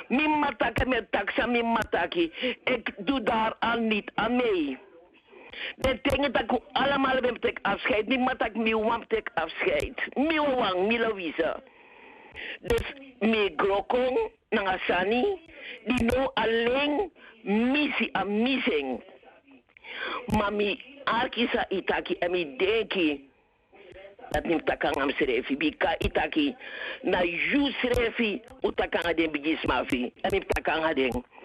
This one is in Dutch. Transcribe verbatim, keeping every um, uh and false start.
Mi mataki met taxa, mi mataki. Ik doe daar al niet aan mee. De dingen dat ik allemaal heb ik afscheid. Mi matak mi wam tek afscheid. Mi wang, mi Louise. Dus mi grokong, nangasani. Die nou alleen missie aan missing. Maar mi arkisa itaki en mi denki. Dat nim takang am srefi bika itaki na ju srefi utakanga den bigis mafi nim takanga den